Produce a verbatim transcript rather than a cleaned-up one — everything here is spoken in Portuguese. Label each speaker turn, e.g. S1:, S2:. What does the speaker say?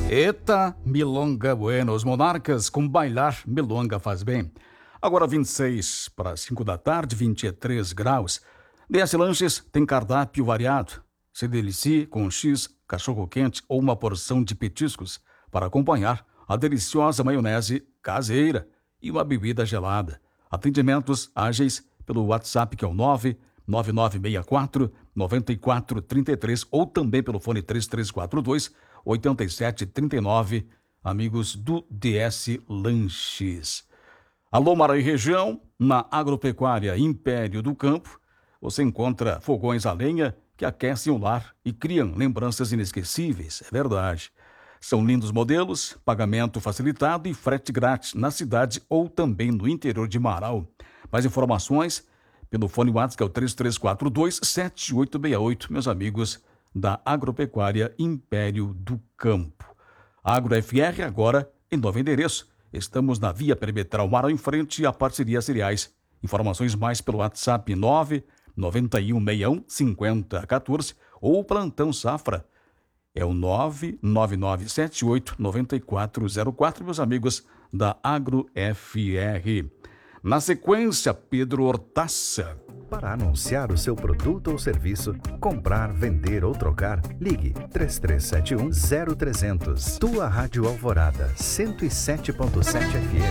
S1: Eita, milonga bueno. Os monarcas com bailar, milonga faz bem. Agora vinte e seis para as cinco da tarde, vinte e três graus. D S Lanches tem cardápio variado. Se delicie com X, cachorro-quente ou uma porção de petiscos para acompanhar a deliciosa maionese caseira e uma bebida gelada. Atendimentos ágeis pelo WhatsApp, que é o nove nove nove seis quatro nove quatro três três ou também pelo fone três três quatro dois oito sete três nove, amigos do D S Lanches. Alô, Mara e região, na Agropecuária Império do Campo, você encontra fogões a lenha que aquecem o lar e criam lembranças inesquecíveis, é verdade. São lindos modelos, pagamento facilitado e frete grátis na cidade ou também no interior de Marau. Mais informações pelo fone WhatsApp, que é o três três quatro dois sete oito seis oito, meus amigos da Agropecuária Império do Campo. Agro F R agora em novo endereço. Estamos na Via Perimetral Marau, em frente à Parceria Cereais. Informações mais pelo WhatsApp nove nove um seis um cinco zero um quatro ou Plantão Safra. É o nove nove nove sete oito nove quatro zero quatro, meus amigos da Agro F R. Na sequência, Pedro Hortaça.
S2: Para anunciar o seu produto ou serviço, comprar, vender ou trocar, ligue três três sete um zero três zero zero. Tua Rádio Alvorada, cento e sete ponto sete F M.